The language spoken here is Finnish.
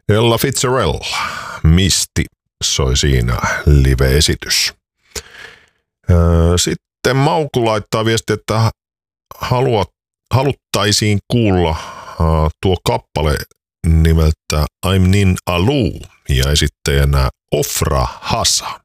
Ella Fitzgerald, Misti, soi siinä live-esitys. Sitten Mauku laittaa viesti, että haluttaisiin kuulla tuo kappale nimeltä I'm Nin Alu ja esittäjänä Ofra Hassa.